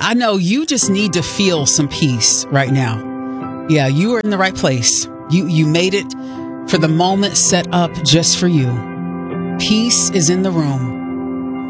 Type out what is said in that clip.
I know you just need to feel some peace right now. Yeah, you are in the right place. You made it for the moment set up just for you. Peace is in the room.